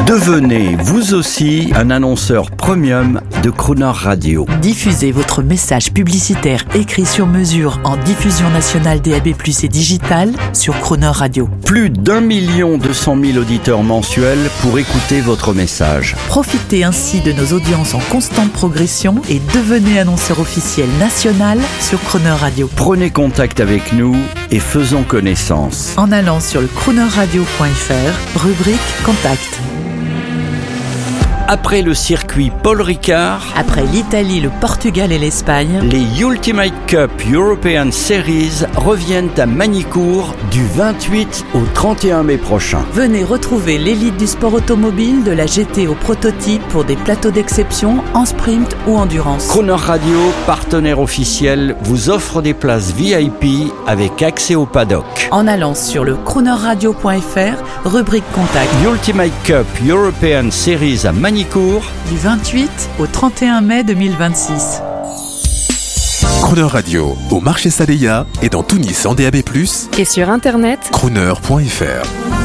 Devenez, vous aussi, un annonceur premium de Crooner Radio. Diffusez votre message publicitaire écrit sur mesure en diffusion nationale DAB+ et digital sur Crooner Radio. Plus d'1 200 000 auditeurs mensuels pour écouter votre message. Profitez ainsi de nos audiences en constante progression et devenez annonceur officiel national sur Crooner Radio. Prenez contact avec nous et faisons connaissance. En allant sur le croonerradio.fr, rubrique Contact. Après le circuit Paul Ricard, Après l'Italie, le Portugal et l'Espagne, les Ultimate Cup European Series reviennent à Magny-Cours du 28 au 31 mai prochain. venez retrouver l'élite du sport automobile de la GT au prototype pour des plateaux d'exception en sprint ou endurance. Crooner Radio, partenaire officiel, vous offre des places VIP avec accès au paddock. En allant sur le croonerradio.fr, rubrique Contact. Ultimate Cup European Series à Magny-Cours, Du 28 au 31 mai 2026. Crooner Radio, au marché Saleya et dans tout Nice en DAB+, Et sur internet, crooner.fr.